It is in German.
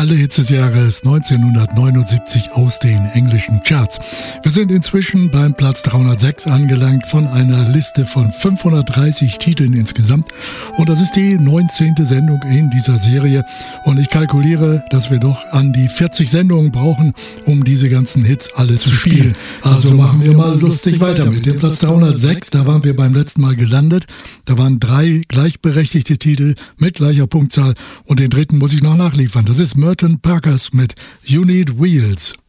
Alle Hits des Jahres 1979 aus den englischen Charts. Wir sind inzwischen beim Platz 306 angelangt von einer Liste von 530 Titeln insgesamt. Und das ist die 19. Sendung in dieser Serie. Und ich kalkuliere, dass wir doch an die 40 Sendungen brauchen, um diese ganzen Hits alle zu spielen. Also machen wir mal lustig weiter mit dem Platz 306. Da waren wir beim letzten Mal gelandet. Da waren 3 gleichberechtigte Titel mit gleicher Punktzahl. Und den dritten muss ich noch nachliefern. Das ist Merton Parkers mit You Need Wheels.